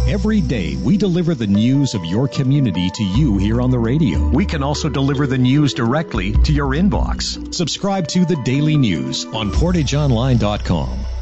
Every day, we deliver the news of your community to you here on the radio. We can also deliver the news directly to your inbox. Subscribe to The Daily News on PortageOnline.com.